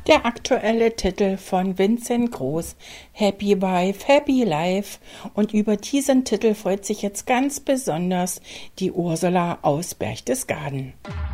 Der aktuelle Titel von Vincent Groß, Happy Wife, Happy Life. Und über diesen Titel freut sich jetzt ganz besonders die Ursula aus Berchtesgaden.